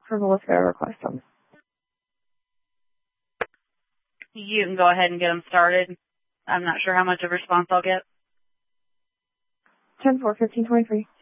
approval to go request them. You can go ahead and get them started. I'm not sure how much of a response I'll get. 10-4, 1523.